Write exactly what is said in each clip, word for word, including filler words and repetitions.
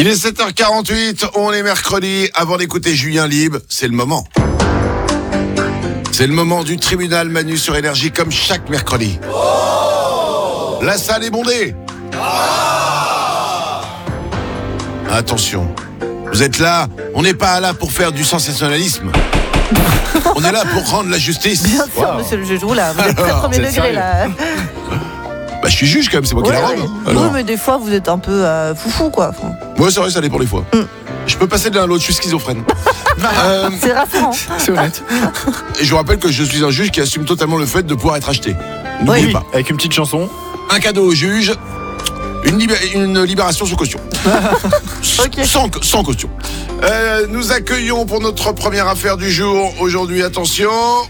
Il est sept heures quarante-huit, on est mercredi. Avant d'écouter Julien Libre, c'est le moment. C'est le moment du tribunal Manu sur Énergie, comme chaque mercredi. Oh, la salle est bondée. Oh, attention, vous êtes là, on n'est pas là pour faire du sensationnalisme. On est là pour rendre la justice. Bien sûr, wow. Monsieur le juge, oula, vous êtes très premier degré sérieux là. Bah, je suis juge quand même, c'est moi ouais, qui la ouais. rende. Oui, mais des fois, vous êtes un peu euh, foufou, quoi. Enfin... Moi, c'est vrai, ça dépend des fois. Mm. Je peux passer de l'un à l'autre, je suis schizophrène. euh... C'est rassurant. C'est honnête. Et je vous rappelle que je suis un juge qui assume totalement le fait de pouvoir être acheté. N'oubliez oui, pas. Avec une petite chanson. Un cadeau au juge, une, libé- une libération sous caution. Okay. Sans, sans caution. Euh, nous accueillons pour notre première affaire du jour, aujourd'hui, attention,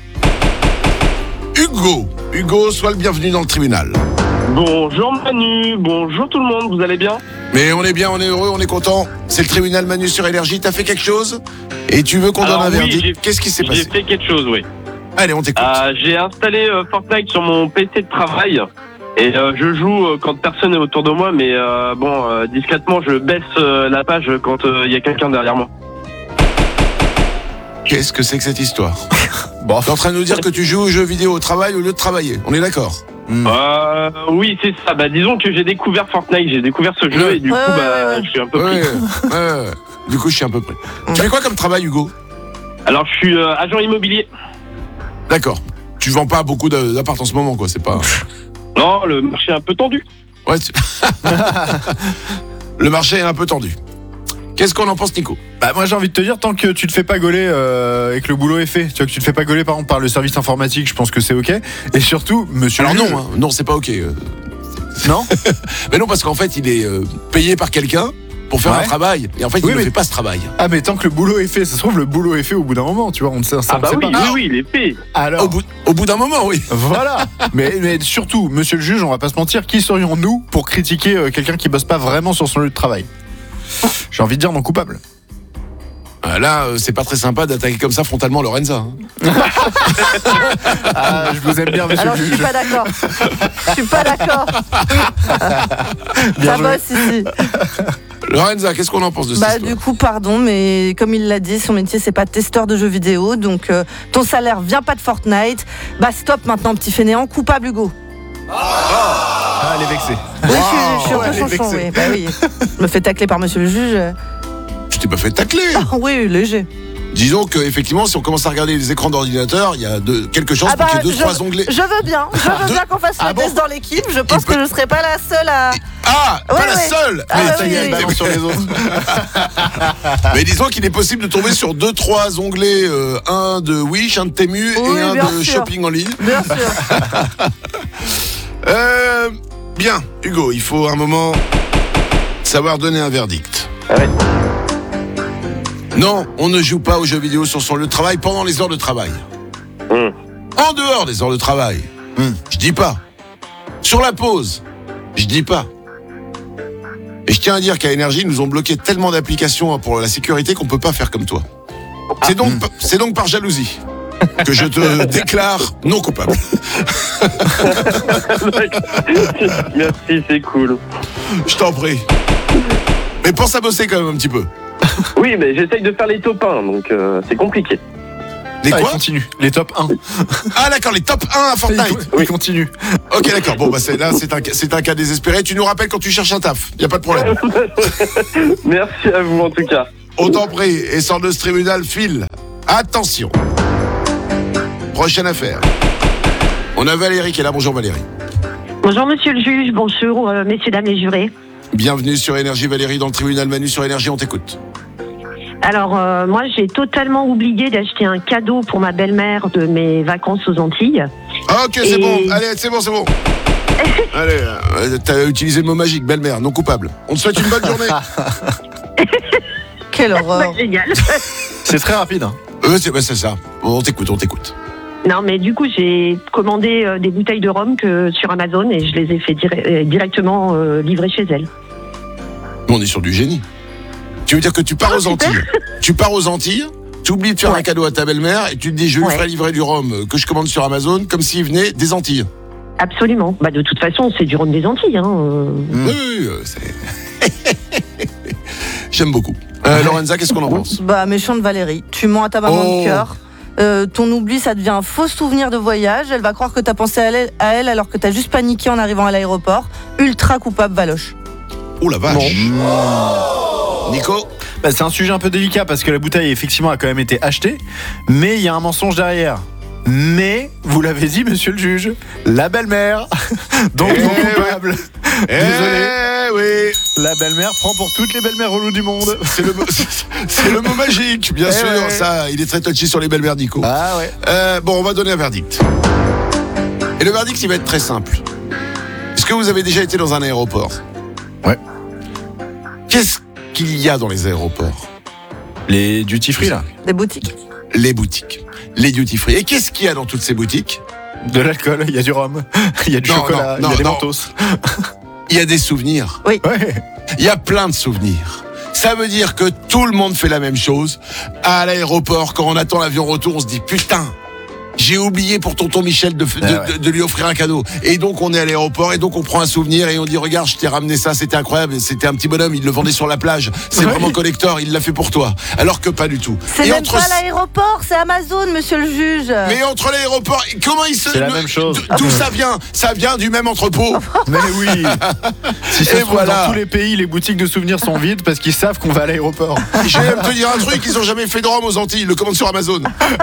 Hugo. Hugo, sois le bienvenu dans le tribunal. Bonjour Manu, bonjour tout le monde, vous allez bien ? Mais on est bien, on est heureux, on est content. C'est le tribunal Manu sur Énergie, t'as fait quelque chose ? Et tu veux qu'on Alors, donne un oui, verdict ? Qu'est-ce qui s'est passé ? J'ai fait quelque chose, oui. Allez, on t'écoute. Euh, j'ai installé euh, Fortnite sur mon P C de travail. Et euh, je joue euh, quand personne n'est autour de moi, mais euh, bon, euh, discrètement, je baisse euh, la page quand il euh, y a quelqu'un derrière moi. Qu'est-ce que c'est que cette histoire ? Bon, t'es en train de nous dire que tu joues aux jeux vidéo au travail au lieu de travailler, on est d'accord ? Mmh. Euh, oui, c'est ça. Bah, disons que j'ai découvert Fortnite, j'ai découvert ce jeu ouais. et du ouais, coup, ouais, bah, ouais. je suis un peu ouais, pris. Ouais, ouais. Du coup, je suis un peu près. Tu fais quoi comme travail, Hugo ? Alors, je suis euh, agent immobilier. D'accord. Tu vends pas beaucoup d'appart en ce moment, quoi. C'est pas. Non, le marché est un peu tendu. Ouais. Tu... le marché est un peu tendu. Qu'est-ce qu'on en pense, Nico ? Bah moi j'ai envie de te dire, tant que tu te fais pas gauler euh, et que le boulot est fait, tu vois que tu te fais pas gauler par exemple par le service informatique, je pense que c'est ok. Et surtout, monsieur. Alors le non, juge... hein, non, c'est pas ok. Euh... Non. Mais non, parce qu'en fait, il est euh, payé par quelqu'un pour faire ouais. un travail. Et en fait, il oui, ne mais... fait pas ce travail. Ah mais tant que le boulot est fait, ça se trouve le boulot est fait au bout d'un moment, tu vois, on ne sait, ça, ah bah on oui, sait pas. oui, oui, il est fait. Alors. Au bout, au bout d'un moment, oui. Voilà. mais, mais surtout, monsieur le juge, on va pas se mentir, qui serions-nous pour critiquer euh, quelqu'un qui bosse pas vraiment sur son lieu de travail ? J'ai envie de dire non coupable. Là, c'est pas très sympa d'attaquer comme ça frontalement Lorenza. Hein. Ah, je vous aime bien, monsieur Alors, le juge. je suis pas d'accord. Je suis pas d'accord. Ça bosse ici. Lorenza, qu'est-ce qu'on en pense de ça ? Bah du coup, pardon, mais comme il l'a dit, son métier c'est pas testeur de jeux vidéo, donc euh, ton salaire vient pas de Fortnite. Bah stop maintenant, petit fainéant, coupable Hugo. Ah, elle est vexée. Oui, je suis, je suis un ouais, peu chanchon, oui. Bah oui. Je me fais tacler par monsieur le juge. Tu t'es pas fait tacler. Ah, oui, léger. Disons qu'effectivement, si on commence à regarder les écrans d'ordinateur, il y a de, quelque chose ah bah, pour qu'il y ait deux, je, trois onglets. Je veux bien, je veux deux... bien qu'on fasse ah le bon test dans l'équipe. Je pense peut... que je serai pas la seule à. Ah, ouais, pas ouais. la seule. Ah, mais bah, ça oui, y est, oui. balance sur les autres. Mais disons qu'il est possible de tomber sur deux, trois onglets, euh, un de Wish, un de Temu oui, et un de sûr. shopping en ligne. Bien sûr. euh, bien, Hugo, il faut un moment savoir donner un verdict. Ah ouais. Non, on ne joue pas aux jeux vidéo sur son lieu de travail pendant les heures de travail. Mmh. En dehors des heures de travail, mmh. je dis pas. Sur la pause, je dis pas. Et je tiens à dire qu'à Énergie, ils nous ont bloqué tellement d'applications pour la sécurité qu'on peut pas faire comme toi. Ah. C'est donc, mmh. c'est donc par jalousie que je te déclare non coupable. Merci, c'est cool. Je t'en prie. Mais pense à bosser quand même un petit peu. Oui, mais j'essaye de faire les top un, donc euh, c'est compliqué. Les ah, quoi ? Continue. Les top un. Ah d'accord, les top un à Fortnite. Oui, continue. Ok, d'accord. Bon, bah c'est, là, c'est un, c'est un cas désespéré. Tu nous rappelles quand tu cherches un taf. Y a pas de problème. Merci à vous, en tout cas. On t'en prie. Et sort de ce tribunal, file. Attention. Prochaine affaire. On a Valérie qui est là. Bonjour Valérie. Bonjour monsieur le juge, bonjour euh, messieurs, dames les jurés. Bienvenue sur Énergie Valérie dans le tribunal Manu sur Énergie, on t'écoute. Alors euh, moi j'ai totalement oublié d'acheter un cadeau pour ma belle-mère de mes vacances aux Antilles. Ah ok, c'est Et... bon, allez, c'est bon, c'est bon. Allez, euh, t'as utilisé le mot magique, belle-mère, non coupable. On te souhaite une bonne journée. Quelle horreur. Bah, génial. C'est très rapide. Hein. Euh, c'est, bah, c'est ça, on t'écoute, on t'écoute. Non mais du coup j'ai commandé euh, des bouteilles de rhum que sur Amazon et je les ai fait dire- euh, directement euh, livrer chez elle. On est sur du génie. Tu veux dire que tu pars Ah, aux super. Antilles. Tu pars aux Antilles, tu oublies de faire Ouais. un cadeau à ta belle-mère et tu te dis je lui Ouais. ferai livrer du rhum que je commande sur Amazon comme s'il venait des Antilles. Absolument. Bah de toute façon c'est du rhum des Antilles. Hein. euh. Mmh. Oui, oui, oui, c'est... J'aime beaucoup. Euh, Lorenza, qu'est-ce qu'on en pense? Bah, méchante Valérie, tu mens à ta maman Oh. de cœur. Euh, ton oubli, ça devient un faux souvenir de voyage. Elle va croire que t'as pensé à elle, à elle alors que t'as juste paniqué en arrivant à l'aéroport. Ultra coupable, Valoche. Oh la vache. Nico? Bah, c'est un sujet un peu délicat parce que la bouteille effectivement a quand même été achetée, mais il y a un mensonge derrière. Mais, vous l'avez dit, monsieur le juge, la belle-mère, donc Eh non ouais. coupable. Désolé, Eh oui. la belle-mère prend pour toutes les belles-mères reloues du monde. C'est le, mot- c'est le mot magique, bien Eh sûr. ouais. Ça, il est très touchy sur les belles-mères, Nico. Ah ouais. Euh, bon, on va donner un verdict. Et le verdict, il va être très simple. Est-ce que vous avez déjà été dans un aéroport? Ouais. Qu'est-ce qu'il y a dans les aéroports? Les duty free là. Des boutiques. Les boutiques, les duty free. Et qu'est-ce qu'il y a dans toutes ces boutiques? De l'alcool, il y a du rhum, il y a du Non, chocolat, non, il y a des non, mentos. Il y a des souvenirs. Ouais. Il y a plein de souvenirs. Ça veut dire que tout le monde fait la même chose. À l'aéroport, quand on attend l'avion retour, on se dit putain, j'ai oublié pour tonton Michel de, de, Ah ouais. de, de lui offrir un cadeau. Et donc on est à l'aéroport et donc on prend un souvenir et on dit regarde, je t'ai ramené ça, c'était incroyable. C'était un petit bonhomme, il le vendait sur la plage. C'est Ouais. vraiment collector, il l'a fait pour toi. Alors que pas du tout. C'est Et même entre pas l'aéroport, c'est Amazon, monsieur le juge. Mais entre l'aéroport, comment il se... C'est la même chose. D'où ça vient? Ça vient du même entrepôt. Mais oui. Si ça Et se trouve, voilà. dans tous les pays, les boutiques de souvenirs sont vides parce qu'ils savent qu'on va à l'aéroport. Je vais même te dire un truc, ils ont jamais fait de rhum aux Antilles, ils le commandent sur Amazon.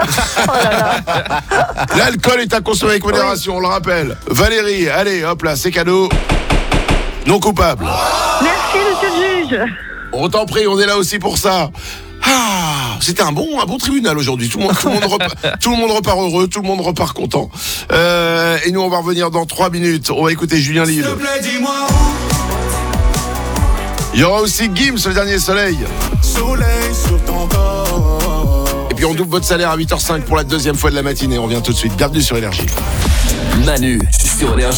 L'alcool est à consommer avec modération, on le rappelle. Valérie, allez, hop là, c'est cadeau. Non coupable. Merci, monsieur le juge. On t'en prie, on est là aussi pour ça. Ah, c'était un bon, un bon tribunal aujourd'hui. Tout le monde, tout le monde, repart, tout le monde repart heureux, tout le monde repart content. Euh, et nous, on va revenir dans trois minutes. On va écouter Julien Lille. Il y aura aussi Gims, le dernier soleil. Soleil sur ton corps. Et puis on double votre salaire à huit heures cinq pour la deuxième fois de la matinée. On revient tout de suite. Bienvenue sur Énergie. Manu sur Énergie.